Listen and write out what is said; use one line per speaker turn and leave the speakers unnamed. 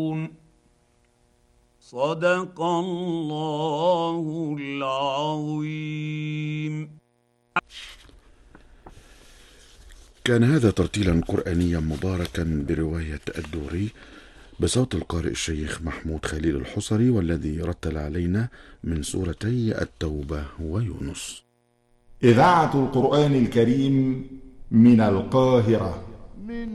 صدق الله العظيم.
كان هذا ترتيلا قرآنيا مباركا برواية الدوري بصوت القارئ الشيخ محمود خليل الحصري، والذي رتل علينا من سورتي التوبة ويونس.
إذاعة القرآن الكريم من القاهرة.